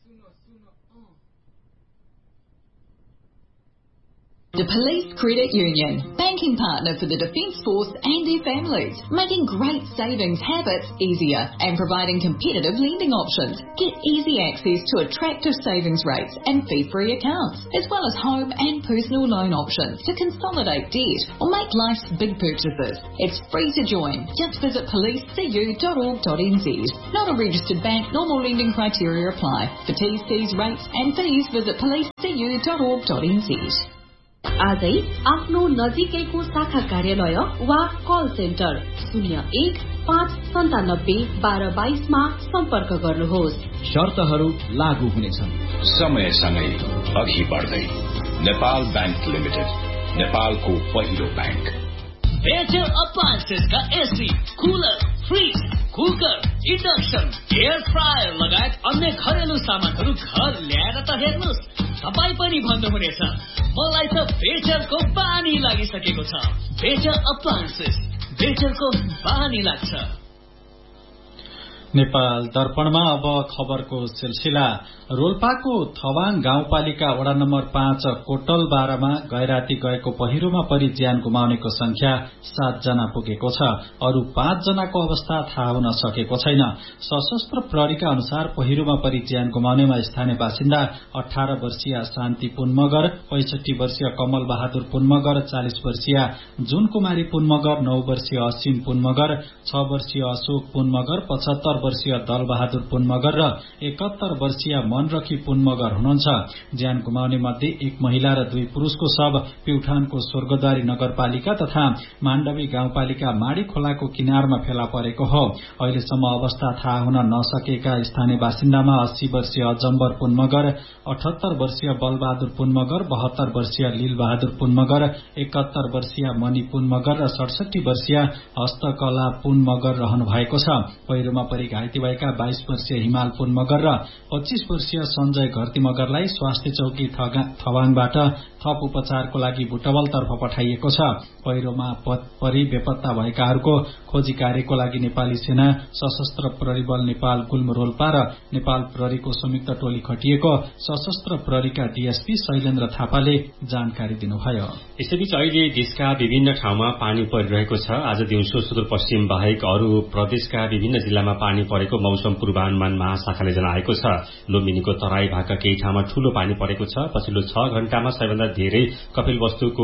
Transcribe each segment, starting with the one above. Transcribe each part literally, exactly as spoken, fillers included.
The Police Credit Union, banking partner for the Defence Force and their families, making great savings habits easier and providing competitive lending options. Get easy access to attractive savings rates and fee-free accounts, as well as home and personal loan options to consolidate debt or make life's big purchases. It's free to join. Just visit police c u dot org dot n z. Not a registered bank, normal lending criteria apply. For T's, C's, rates and fees, visit police c u dot org dot n z. आजै आफ्नो नजिकैको शाखा कार्यालय वा call centre शून्य एक पाँच सन्तानब्बे बाह्र बाइसमा सम्पर्क गर्नुहोस्। शर्तहरू लागू हुनेछन्। समयसँगै अघि बढ्दै नेपाल बैंक लिमिटेड, नेपालको पहिलो bank. Becher अप्लायन्सेसका AC, cooler, fridge, cooker, induction, air fryer लगायत अन्य घरेलु सामानहरू घर ल्याएर त हेर्नुहोस्, तपाईँ पनि भन्नुहुनेछ मलाई त बेचरको बानी लागिसकेको छ। बेचर अप्लायन्सेस, बेचरको बानी लाग्छ। नेपाल दर्पणमा अब खबरको सिलसिला। रोल्पाको थवाङ गाउँपालिका वडा नम्बर पाँच कोटल बाह्रमा गैराती गएको पहिरोमा परि ज्यान गुमाउनेको संख्या सात जना पुगेको छ। अरू पाँच जनाको अवस्था थाहा हुन सकेको छैन। सशस्त्र प्रहरीका अनुसार पहिरोमा परि ज्यान गुमाउनेमा स्थानीय बासिन्दा अठारह वर्षीय शान्ति पुनमगर, पैंसठी वर्षीय कमल बहादुर पुनमगर, चालीस वर्षीय जुन कुमारी पुनमगर, नौ वर्षीय असीम पुनमगर, छ वर्षीय अशोक पुनमगर, पचहत्तर वर्षीय दल बहादुर पुनमगर र एकहत्तर वर्षीय मनरखी पुनमगर हुनुहुन्छ। ज्यान गुमाउने मध्ये एक महिला र दुई पुरूषको शव प्युठानको स्वर्गद्वारी नगरपालिका तथा माण्डवी गाउँपालिका माडी खोलाको किनारमा फेला परेको हो। अहिलेसम्म अवस्था थाहा हुन नसकेका स्थानीय बासिन्दामा अस्सी वर्षीय अजम्बर पुनमगर, अठहत्तर वर्षीय बलबहादुर पुनमगर, बहत्तर वर्षीय लील बहादुर पुनमगर, एकहत्तर वर्षीय मणि पुनमगर र सडसठी वर्षीय हस्तकला पुनमगर रहनु भएको छ। पहिरोमा परि घाइते भएका बाइस वर्षीय हिमाल पुनमगर र पच्चीस वर्षीय सञ्जय घरती मगरलाई स्वास्थ्य चौकी थवाङबाट थप उपचारको लागि बुटवलतर्फ पठाइएको छ। पहिरोमा परि बेपत्ता भएकाहरूको खोजी कार्यको लागि नेपाली सेना, सशस्त्र प्रहरी बल नेपाल गुल्म रोल्पा र नेपाल प्रहरीको संयुक्त टोली खटिएको सशस्त्र प्रहरीका डीएसपी शैलेन्द्र थापाले जानकारी दिनुभयो। यसैबीच अहिले देशका विभिन्न ठाउँमा पानी परिरहेको छ। आज दिउँसो सुदूरपश्चिम बाहेक अरू प्रदेशका विभिन्न जिल्लामा पानी परेको मौसम पूर्वानुमान महाशाखाले जनाएको छ। लुम्बिनीको तराई भागका केही ठाउँमा ठूलो पानी परेको छ। पछिल्लो छ घण्टामा सबैभन्दा धेरै कपिलवस्तुको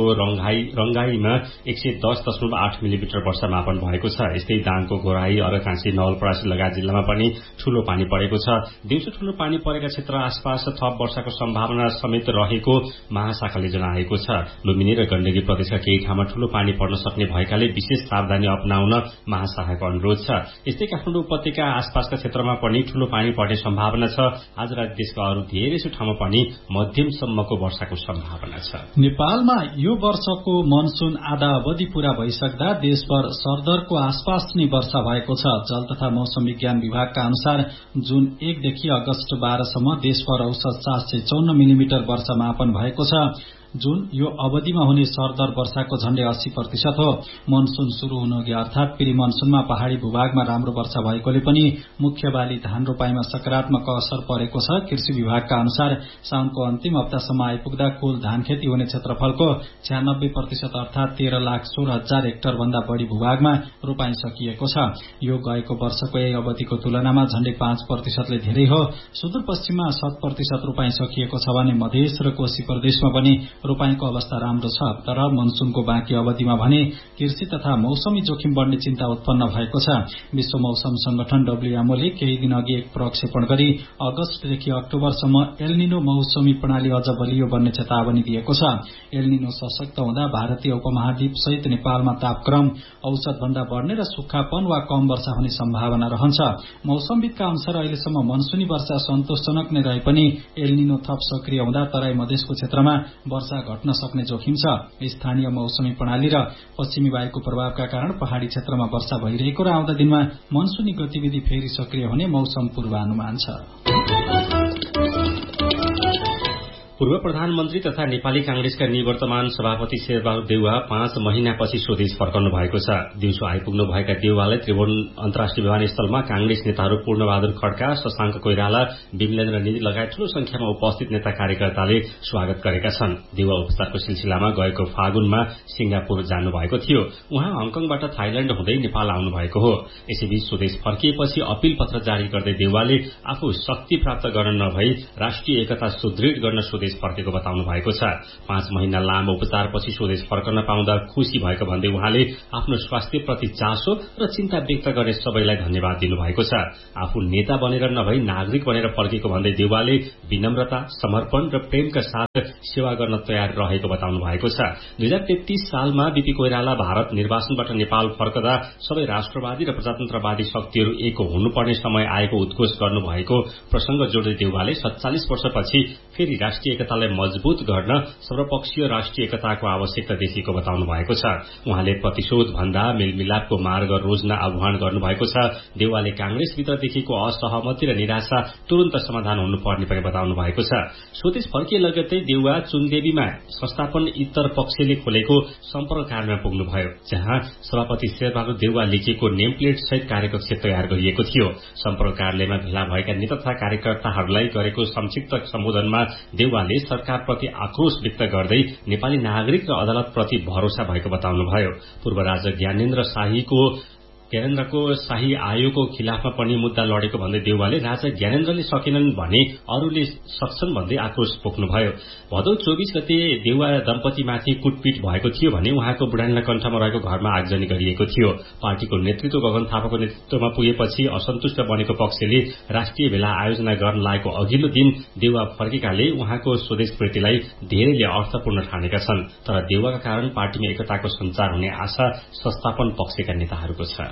रंगाईमा एक सय दस दशमलव आठ मिलिमिटर वर्षा मापन भएको छ। यस्तै दाङको घोराई, अरकाँसी, नवलपरासी लगायत जिल्लामा पनि ठूलो पानी परेको छ। दिउँसो ठूलो पानी परेका क्षेत्र आसपास थप वर्षाको सम्भावना समेत रहेको महाशाखाले जनाएको छ। लुम्बिनी र गण्डकी प्रदेशका केही ठाउँमा ठूलो पानी पर्न सक्ने भएकाले विशेष सावधानी अपनाउन महाशाखाको अनुरोध छ। यस्तै काठमाडौँ उपत्यका आसपासका क्षेत्रमा पनि ठूलो पानी पर्ने सम्भावना छ। आज राति देशका अरू धेरैसो ठाउँमा पनि मध्यमसम्मको वर्षाको सम्भावना छ। नेपालमा यो वर्षको मनसून आधा अवधि पूरा भइसक्दा देशभर सरदरको आसपास नै वर्षा भएको छ। जल तथा मौसम विज्ञान विभागका अनुसार जुन एकदेखि अगस्त बाह्रसम्म देशभर औसत सात सय चौन्न मिलिमिटर वर्षा मापन भएको छ। जुन यो अवधिमा हुने सरदर वर्षाको झण्डै अस्सी प्रतिशत हो। मनसून शुरू हुनुअघि अर्थात प्री मनसूनमा पहाड़ी भूभागमा राम्रो वर्षा भएकोले पनि मुख्य बाली धान रोपाईमा सकारात्मक असर परेको छ। कृषि विभागका अनुसार साउनको अन्तिम हप्तासम्म आइपुग्दा कुल धान खेती हुने क्षेत्रफलको छ्यानब्बे प्रतिशत अर्थात तेह्र लाख सोह्र हजार हेक्टर भन्दा बढ़ी भूभागमा रोपाई सकिएको छ। यो गएको वर्षको यही अवधिको तुलनामा झण्डै पाँच प्रतिशतले धेरै हो। सुदूरपश्चिममा शत प्रतिशत रोपाई सकिएको छ भने मधेस र कोशी प्रदेशमा पनि रोपाईको अवस्था राम्रो छ। तर मनसूनको बाँकी अवधिमा भने कृषि तथा मौसमी जोखिम बढ्ने चिन्ता उत्पन्न भएको छ। विश्व मौसम संगठन डब्ल्यूएमओले केही दिन अघि एक प्रक्षेपण गरी अगस्तदेखि अक्टोबरसम्म एलनिनो मौसमी प्रणाली अझ बलियो बन्ने चेतावनी दिएको छ। एलनिनो सशक्त हुँदा भारतीय उपमहाद्वीप सहित नेपालमा तापक्रम औसत भन्दा बढ़ने र सुक्खापन वा कम वर्षा हुने सम्भावना रहन्छ। मौसमविदका अनुसार अहिलेसम्म मनसूनी वर्षा सन्तोषजनक नै रहे पनि एलनिनो थप सक्रिय हुँदा तराई मधेसको क्षेत्रमा वर्षा घट्न सक्ने जोखिम छ। स्थानीय मौसमी प्रणाली र पश्चिमी वायुको प्रभावका कारण पहाड़ी क्षेत्रमा वर्षा भइरहेको र आउँदा दिनमा मनसूनी गतिविधि फेरि सक्रिय हुने मौसम पूर्वानुमान छ। पूर्व प्रधानमन्त्री तथा नेपाली कांग्रेसका निवर्तमान सभापति शेरबहादुर देउवा पाँच महिनापछि स्वदेश फर्कनु भएको छ। दिउँसो आइपुग्नु भएका देउवालाई त्रिभुवन अन्तर्राष्ट्रिय विमानस्थलमा कांग्रेस नेताहरू पूर्णबहादुर खड्का, शशाङ्क कोइराला, विमलेन्द्र निधि लगायत ठूलो संख्यामा उपस्थित नेता कार्यकर्ताले स्वागत गरेका छन्। देउवा उपचारको सिलसिलामा गएको फागुनमा सिंगापुर जानुभएको थियो। उहाँ हङकङबाट थाइल्याण्ड हुँदै नेपाल आउनु भएको हो। यसैबीच स्वदेश फर्किएपछि अपील पत्र जारी गर्दै देउवाले आफू शक्ति प्राप्त गर्न नभई राष्ट्रिय एकता सुदृढ गर्न स्वदेश फर्केको बताउनु भएको छ। पाँच महिना लामो उपचारपछि स्वदेश फर्कन पाउँदा खुशी भएको भन्दै उहाँले आफ्नो स्वास्थ्यप्रति चासो र चिन्ता व्यक्त गर्ने सबैलाई धन्यवाद दिनुभएको छ। आफू नेता बनेर नभई नागरिक बनेर फर्केको भन्दै देउवाले विनम्रता, समर्पण र प्रेमका साथ सेवा गर्न तयार रहेको बताउनु भएको छ। दुई हजार तेत्तीस सालमा बीपी कोइराला भारत निर्वाचनबाट नेपाल फर्कदा सबै राष्ट्रवादी र प्रजातन्त्रवादी शक्तिहरू एक हुनुपर्ने समय आएको उद्घोष गर्नुभएको प्रसंग जोड्दै देउवाले सत्तालिस वर्षपछि फेरि राष्ट्रिय एकतालाई मजबूत गर्न सर्वपक्षीय राष्ट्रिय एकताको आवश्यकता देखिएको बताउनु भएको छ। उहाँले प्रतिशोध भन्दा मेलमिलापको मार्ग रोज्न आह्वान गर्नुभएको छ। देउवाले कांग्रेसभित्र देखिएको असहमति र निराशा तुरन्त समाधान हुनुपर्ने पनि बताउनु भएको छ। स्वदेश फर्किए लगत्तै देउवा चुनदेवीमा संस्थापन इतर पक्षले खोलेको सम्पर्क कार्यमा पुग्नुभयो, जहाँ सभापति शेरबहादुर देउवा लेखिएको नेमप्लेट सहित कार्यकक्ष तयार गरिएको थियो। सम्पर्क कार्यालयमा भेला भएका नेता तथा कार्यकर्ताहरूलाई गरेको संक्षिप्त सम्बोधनमा देउवाले सरकारप्रति आक्रोश व्यक्त गर्दै नेपाली नागरिक र अदालतप्रति भरोसा भएको बताउनुभयो। पूर्व राजा ज्ञानेन्द्र शाहीको ज्ञानेन्द्रको शाही आयोगको खिलाफमा पनि मुद्दा लडेको भन्दै देउवाले राजा ज्ञानेन्द्रले सकेनन् भने अरूले सक्छन् भन्दै आक्रोश पोख्नुभयो। भदौ चौबीस गते देउवा दम्पतिमाथि कुटपिट भएको थियो भने उहाँको बुढानीला कण्ठमा रहेको घरमा आगजनी गरिएको थियो। पार्टीको नेतृत्व गगन थापाको नेतृत्वमा पुगेपछि असन्तुष्ट बनेको पक्षले राष्ट्रिय भेला आयोजना गर्न लागेको अघिल्लो दिन देउवा फर्केकाले उहाँको स्वदेशप्रीतिलाई धेरैले अर्थपूर्ण ठानेका छन्। तर देउवाका कारण पार्टीमा एकताको सञ्चार हुने आशा संस्थापन पक्षका नेताहरूको छ।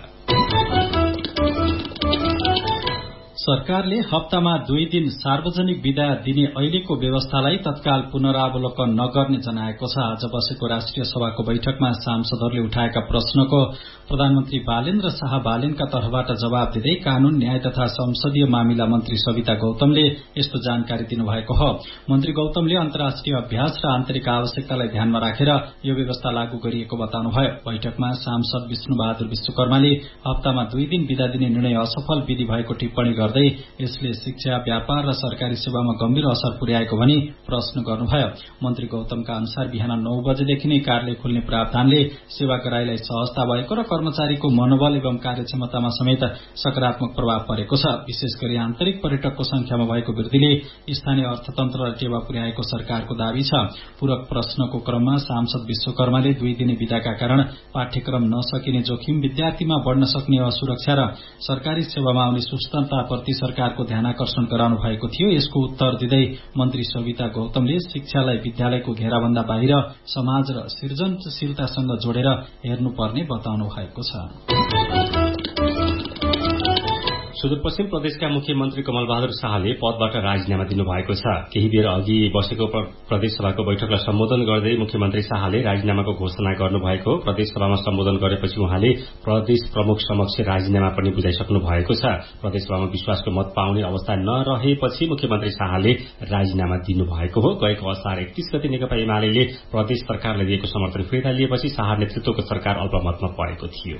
सरकारले हप्तामा दुई दिन सार्वजनिक विदा दिने अहिलेको व्यवस्थालाई तत्काल पुनरावलोकन नगर्ने जनाएको छ। आज बसेको राष्ट्रिय सभाको बैठकमा सांसदहरूले उठाएका प्रश्नको प्रधानमन्त्री बालेन्द्र शाह बालेनका तर्फबाट जवाब दिँदै कानून, न्याय तथा संसदीय मामिला मन्त्री सविता गौतमले यस्तो जानकारी दिनुभएको हो। मन्त्री गौतमले अन्तर्राष्ट्रिय अभ्यास र आन्तरिक आवश्यकतालाई ध्यानमा राखेर यो व्यवस्था लागू गरिएको बताउनुभयो। बैठकमा सांसद विष्णुबहादुर विश्वकर्माले हप्तामा दुई दिन विदा दिने निर्णय असफल विधि भएको टिप्पणी गर्दै यसले शिक्षा, व्यापार र सरकारी सेवामा गम्भीर असर पुर्याएको भनी प्रश्न गर्नुभयो। मन्त्री गौतमका अनुसार बिहान नौ बजेदेखि नै कार्यालय खुल्ने प्रावधानले सेवाग्राहीलाई सहजता भएको र कर्मचारीको मनोबल एवं कार्यक्षमतामा समेत सकारात्मक प्रभाव परेको छ। विशेष गरी आन्तरिक पर्यटकको संख्यामा भएको वृद्धिले स्थानीय अर्थतन्त्रलाई टेवा पुर्याएको सरकारको दावी छ। पूरक प्रश्नको क्रममा सांसद विश्वकर्माले दुई दिने विदाका कारण पाठ्यक्रम नसकिने जोखिम, विद्यार्थीमा बढ़न सक्ने असुरक्षा र सरकारी सेवामा आउने सुस्तरताप्रति सरकारको ध्यानाकर्षण गराउनु भएको थियो। यसको उत्तर दिँदै मन्त्री सविता गौतमले शिक्षालाई विद्यालयको घेराभन्दा बाहिर समाज र सृजनशीलतासँग जोडेर हेर्नुपर्ने बताउनु भएको छ। सुदूरपश्चिम प्रदेशका मुख्यमन्त्री कमल बहादुर शाहले पदबाट राजीनामा दिनुभएको छ। केही बेर अघि बसेको प्रदेश सभाको बैठकलाई सम्बोधन गर्दै मुख्यमन्त्री शाहले राजीनामाको घोषणा गर्नुभएको। प्रदेश सभामा सम्बोधन गरेपछि उहाँले प्रदेश प्रमुख समक्ष राजीनामा पनि बुझाइसक्नु भएको छ। प्रदेश सभामा विश्वासको मत पाउने अवस्था नरहेपछि मुख्यमन्त्री शाहले राजीनामा दिनुभएको हो। गएको असार एकतीस गते नेकपा एमाले प्रदेश सरकारले दिएको समर्थन फिर्ता लिएपछि शाह नेतृत्वको सरकार अल्पमतमा परेको थियो।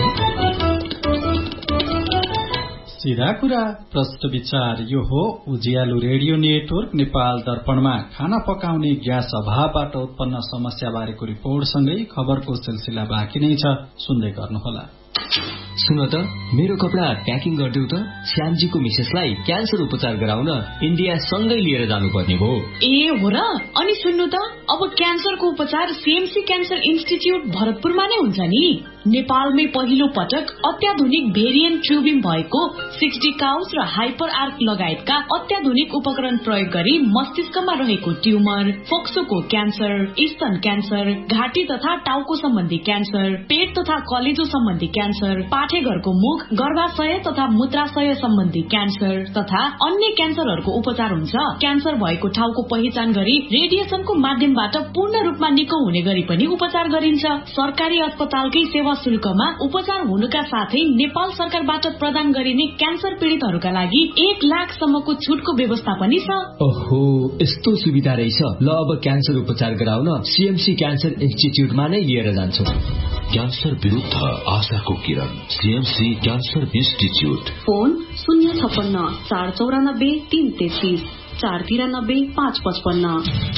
सीधा कुरा प्रश्न विचार यो हो। उज्यालो रेडियो नेटवर्क नेपाल दर्पणमा खाना पकाउने ग्यास अभावबाट उत्पन्न समस्याबारेको रिपोर्टसँगै खबरको सिलसिला बाँकी नै छ, सुन्दै गर्नुहोला। सुन त, मेरो कपडा प्याकिङ गरिदेऊ त। श्यामजीको मिसेसलाई क्यान्सर उपचार गराउन इन्डिया सँगै लिएर जानुपर्ने भयो। ए हो र? अनि सुन्नु त, अब क्यान्सरको उपचार सीएमसी क्यान्सर इन्स्टिच्युट भरतपुरमा नै हुन्छ नि। नेपालमै पहिलो पटक अत्याधुनिक भेरिएन्ट ट्युबिङ भएको सिक्सटी काउस र हाइपर आर्क लगायतका अत्याधुनिक उपकरण प्रयोग गरी मस्तिष्कमा रहेको ट्युमर, फोक्सोको क्यान्सर, स्तन क्यान्सर, घाँटी तथा टाउको सम्बन्धी क्यान्सर, पेट तथा कलेजो सम्बन्धी क्यान्सर, पाठेघरको मुख, गर्भाशय तथा मूत्राशय सम्बन्धी क्यान्सर तथा अन्य क्यान्सरहरूको उपचार हुन्छ। क्यान्सर भएको ठाउँको पहिचान गरी रेडिएसनको माध्यमबाट पूर्ण रूपमा निको हुने गरी पनि उपचार गरिन्छ। सरकारी अस्पतालकै सेवा सशुल्कमा उपचार हुनुका साथै नेपाल सरकारबाट प्रदान गरिने क्यान्सर पीड़ितहरूका लागि एक लाखसम्मको छुटको व्यवस्था पनि छ। ओहो, यस्तो सुविधा रहेछ। ल अब क्यान्सर उपचार गराउन सीएमसी क्यान्सर इन्स्टिच्युटमा नै लिएर जान्छु। क्यान्सर विरुद्ध आशाको किरण, सीएमसी क्यान्सर इन्स्टिच्युट। फोन शून्य छप्पन्न चार चौरानब्बे तीन तेत्तीस चार तिरानब्बे पाँच पचपन्न।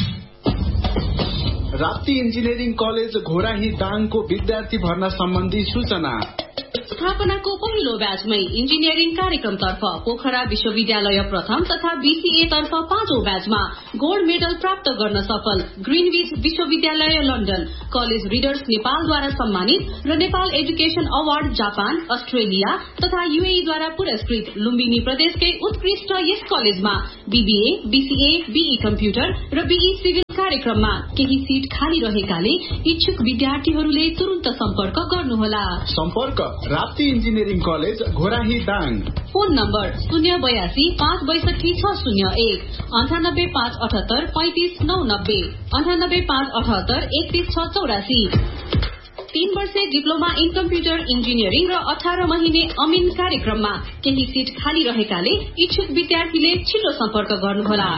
राप्ती इन्जिनियरिङ कलेज घोराही दाङको विद्यार्थी भर्ना सम्बन्धी सूचना। स्थापनाको पहिलो ब्याचमै इन्जिनियरिङ कार्यक्रमतर्फ पोखरा विश्वविद्यालय प्रथम तथा बीसीए तर्फ पाँचौं ब्याचमा गोल्ड मेडल प्राप्त गर्न सफल ग्रीनविच विश्वविद्यालय लन्डन, कलेज रिडर्स नेपालद्वारा सम्मानित र Nepal education award Japan, Australia तथा यूएईद्वारा पुरस्कृत लुम्बिनी प्रदेशकै उत्कृष्ट यस कलेजमा बीबीए, बीसीए, बीई कम्प्युटर र बीई सिभिल कार्यक्रममा केही सीट खाली रहेकाले इच्छुक विद्यार्थीहरूले तुरन्त सम्पर्क गर्नुहोला। सम्पर्क Rapti engineering college Ghorahi Dang. Phone number शून्य बयासी पाँच बैसठी छ शून्य एक अन्ठानब्बे पाँच अठहत्तर पैंतिस नौ नब्बे अन्ठानब्बे पाँच अठहत्तर एकतीस छ चौरासी। तीन वर्षे डिप्लोमा इन कम्प्युटर इन्जिनियरिङ र अठार महिने अमिन कार्यक्रममा केही सीट खाली रहेकाले इच्छुक विद्यार्थीले छिटो सम्पर्क गर्नुहोला।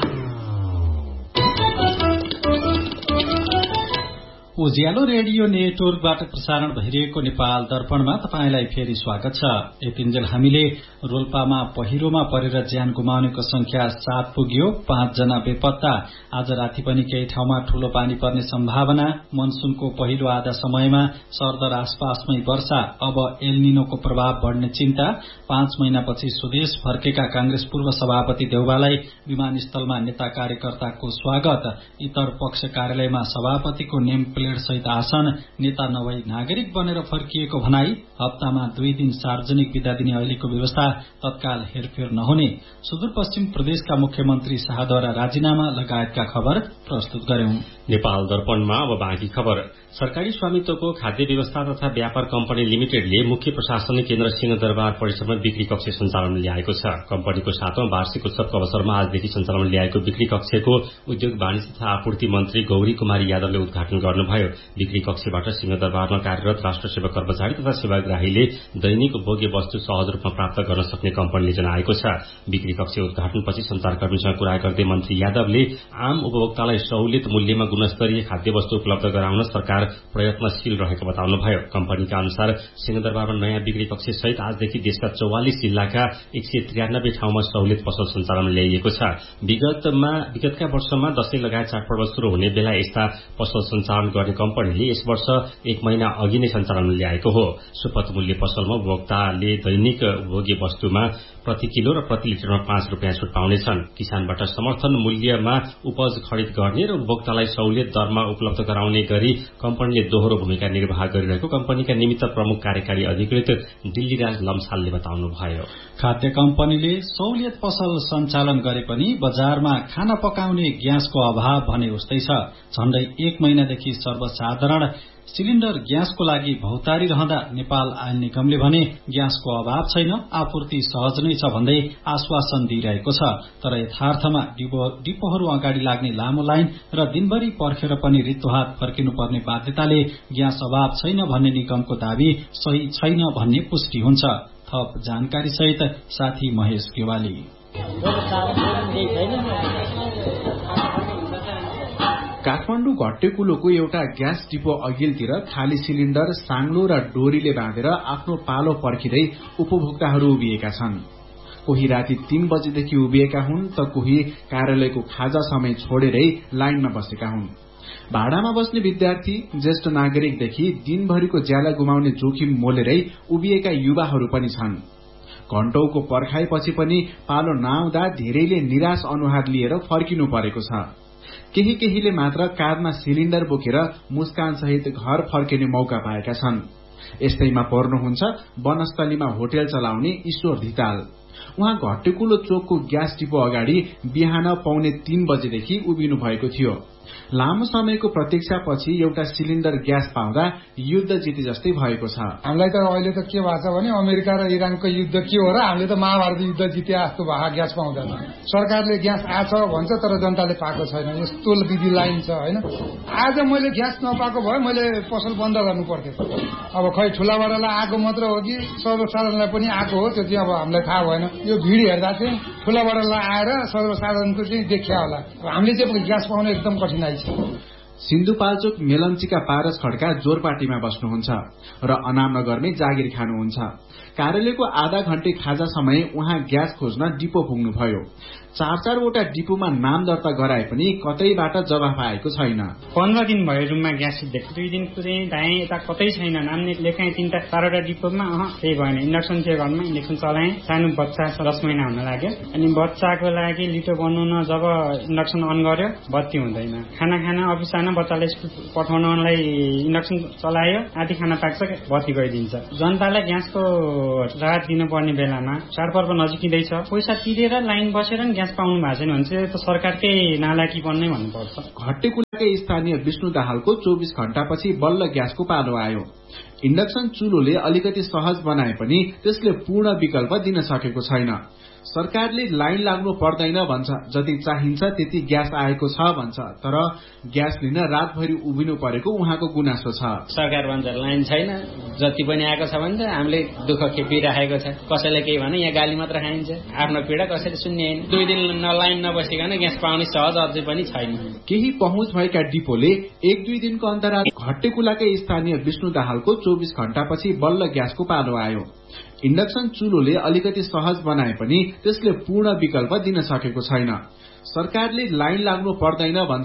उज्यालो रेडियो नेटवर्कबाट प्रसारण भइरहेको नेपाल दर्पणमा तपाईंलाई फेरि स्वागत छ। यतिन्जेल हामीले रोल्पामा पहिरोमा परेर ज्यान गुमाउनेको संख्या सात पुग्यो, पाँच जना बेपत्ता। आज राति पनि केही ठाउँमा ठूलो पानी पर्ने सम्भावना। मनसूनको पहिलो आधा समयमा सरदर आसपासमै वर्षा, अब एलनिनोको प्रभाव बढ़ने चिन्ता। पाँच महिनापछि स्वदेश फर्केका कांग्रेस पूर्व सभापति देउवालाई विमानस्थलमा नेता कार्यकर्ताको स्वागत। इतर पक्ष कार्यालयमा सभापतिको नेम प्लेट सहित आसन, नेता नभई नागरिक बनेर फर्किएको भनाई। हप्तामा दुई दिन सार्वजनिक विदा दिने अहिलेको व्यवस्था तत्काल हेरफेर नहुने। सुदूरपश्चिम प्रदेशका मुख्यमन्त्री शाहद्वारा राजीनामा लगायतका खबर प्रस्तुत गर्यौं। नेपाल दर्पणमा अब बाँकी खबर। सरकारी स्वामित्वको खाद्य व्यवस्था तथा व्यापार कम्पनी लिमिटेडले मुख्य प्रशासनिक केन्द्र सिंहदरबार परिसरमा बिक्री कक्ष सञ्चालन ल्याएको छ। कम्पनीको सातौं वार्षिक उत्सवको अवसरमा आजदेखि सञ्चालन ल्याएको बिक्री कक्षको उद्योग वाणिज्य तथा आपूर्ति मन्त्री गौरी कुमारी यादवले उद्घाटन गर्नुभयो। बिक्री कक्षबाट सिंहदरबारमा कार्यरत राष्ट्र सेवा कर्मचारी तथा सेवाग्राहीले दैनिक उपभोग्य वस्तु सहज रूपमा प्राप्त गर्न सक्ने कम्पनीले जनाएको छ। बिक्री कक्ष उद्घाटनपछि संचारकर्मीसँग कुरा गर्दै मन्त्री यादवले आम उपभोक्तालाई सहुलियत मूल्यमा गुणस्तरीय खाद्य वस्तु उपलब्ध गराउन सरकार प्रयत्नशील रहेको बताउनुभयो। कम्पनीका अनुसार सिंहदरबारमा नयाँ बिक्री कक्ष सहित आजदेखि देशका चौवालिस जिल्लाका एक सय त्रियानब्बे ठाउँमा सहुलियत पसल सञ्चालन ल्याइएको छ। विगतमा विगतका वर्षमा दशैं लगायत चाडपर्व शुरू हुने बेला यस्ता पसल सञ्चालन गर्ने कम्पनीले यस वर्ष एक महिना अघि नै सञ्चालन ल्याएको हो। सुपथ मूल्य पसलमा उपभोक्ताले दैनिक उपभोग्य वस्तुमा प्रति किलो र प्रति लिटरमा पाँच रूपियाँ छुट पाउनेछन्। किसानबाट समर्थन मूल्यमा उपज खरिद गर्ने र उपभोक्तालाई सहुलियत दरमा उपलब्ध गराउने गरी कम्पनीले दोहोरो भूमिका निर्वाह गरिरहेको कम्पनीका निमित्त प्रमुख कार्यकारी अधिकृत दिल्लीराज लम्सालले बताउनुभयो। खाद्य कम्पनीले सहुलियत पसल सञ्चालन गरे पनि बजारमा खाना पकाउने ग्यासको अभाव भने उस्तै छ। झण्डै एक महिनादेखि सर्वसाधारण सिलिण्डर ग्यासको लागि भौतारी रहँदा नेपाल आयल निगमले भने ग्यासको अभाव छैन, आपूर्ति सहज नै छ भन्दै आश्वासन दिइरहेको छ। तर यथार्थमा डिपोहरू अगाडि लाग्ने लामो लाइन र दिनभरि पर्खेर पनि रित्तोहात फर्किनुपर्ने बाध्यताले ग्यास अभाव छैन भन्ने निगमको दावी सही छैन भन्ने पुष्टि हुन्छ। थप जानकारी सहित साथी महेश गेवाली। काठमाडौँ घट्टेकुलोको एउटा ग्यास डिपो अघिल्तिर खाली सिलिण्डर साङ्लो र डोरीले बाँधेर आफ्नो पालो पर्खिँदै उपभोक्ताहरू उभिएका छन्। कोही राति तीन बजेदेखि उभिएका हुन् त कोही कार्यालयको खाजा समय छोडेरै लाइनमा बसेका हुन्। भाडामा बस्ने विद्यार्थी, ज्येष्ठ नागरिकदेखि दिनभरिको ज्याला गुमाउने जोखिम मोलेरै उभिएका युवाहरू पनि छन्। घण्टौको पर्खाइपछि पनि पालो नआउँदा धेरैले निराश अनुहार लिएर फर्किनु परेको छ। केही केहीले मात्र काँधमा सिलिण्डर बोकेर मुस्कान सहित घर फर्किने मौका पाएका छन्। यस्तैमा पर्नुहुन्छ वनस्थलीमा होटेल चलाउने ईश्वर धिताल। उहाँ घट्टेकुलो चोकको ग्यास डिपो अगाडि बिहान पौने तीन बजेदेखि उभिनु भएको थियो। लामो समयको प्रतीक्षापछि एउटा सिलिन्डर ग्यास पाउँदा युद्ध जिते जस्तै भएको छ। हामीलाई त अहिले त के भएको छ भने अमेरिका र इरानको युद्ध के हो र हामीले त महाभारत युद्ध जिते जस्तो भए ग्यास पाउँदैन। सरकारले ग्यास आछ भन्छ तर जनताले पाएको छैन। यस्तो विधि लाइन छ होइन। आज मैले ग्यास नपाएको भए मैले पसल बन्द गर्नु पर्थ्यो। अब खै ठुलाबडालाई आएको मात्र हो कि सर्वसाधारणलाई पनि आएको हो त्यो चाहिँ अब हामीलाई थाहा भएन। यो भिड हेर्दा चाहिँ ठुलाबडालाई आएर सर्वसाधारणको चाहिँ देखिया होला। हामीले चाहिँ ग्यास पाउन एकदम कठिनाइ छ। सिन्धुपाल्चोक मेलम्चीका पारस खड्का जोरपाटीमा बस्नुहुन्छ र अनामनगरमै जागिर खानुहुन्छ। कार्यालयको आधा घण्टे खाजा समय उहाँ ग्यास खोज्न डिपो पुग्नुभयो। चार चारवटा डिपोमा नाम दर्ता गराए पनि कतैबाट जवाफ आएको छैन। पन्ध्र दिन भयो रुममा ग्यास सिद्धेको। दुई दिन कुदै धाएँ यता कतै छैन। नाम लेखाएँ तीनटा चारवटा डिपोमा अह केही भएन। इन्डक्सन थियो घरमा, इन्डक्सन चलाएँ। सानो बच्चा दस महिना हुन लाग्यो। अनि बच्चाको लागि लिटो बनाउन जब इन्डक्सन अन गर्यो बत्ती हुँदैन। खाना खाना अफिस जान बच्चालाई स्कुल पठाउनलाई इन्डक्सन चलायो, आधी खाना पाक्छ बत्ती गइदिन्छ। जनतालाई ग्यासको राहत दिनुपर्ने बेलामा चाडपर्व नजिकिँदैछ, पैसा तिरेर लाइन बसेर ग्यास पाउनु भएको छैन भने चाहिँ सरकारकै नालाकीपन नै भन्नुपर्छ। घट्टेकुलाकै स्थानीय विष्णु दाहालको चौबिस घण्टापछि बल्ल ग्यासको पालो आयो। इन्डक्सन चुलोले अलिकति सहज बनाए पनि त्यसले पूर्ण विकल्प दिन सकेको छैन। सरकारले लाइन लाग्नु पर्दैन भन्छ, जति चाहिन्छ त्यति ग्यास आएको छ भन्छ, तर ग्यास लिन रातभरि उभिनु परेको उहाँको गुनासो छ। सरकार भन्छ लाइन छैन, जति पनि आएको छ भन्छ, हामीले दुःख खेपिराखेको छ। कसैले केही भने यहाँ गाली मात्र खाइन्छ, आफ्नो पीडा कसैले सुन्ने होइन। दुई दिन लाइन नबसिकन ग्यास पाउने सहज अझै पनि छैन। केही पहुँच भएका डिपोले एक दुई दिनको अन्तराल घट्टेकुलाकै स्थानीय विष्णु दाहालको चौबिस घण्टापछि बल्ल ग्यासको पालो आयो। इन्डक्सन चुलोले अलिकति सहज बनाए पनि त्यसले पूर्ण विकल्प दिन सकेको छैन। सरकारले लाइन लाग्नु पर्दैन भन्छ,